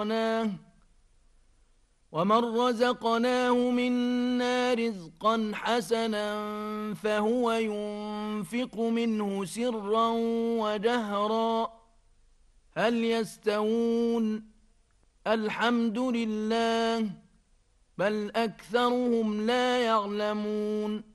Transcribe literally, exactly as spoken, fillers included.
ومن رزقناه منا رزقا حسنا فهو ينفق منه سرا وجهرا هل يستوون الحمد لله بل أكثرهم لا يعلمون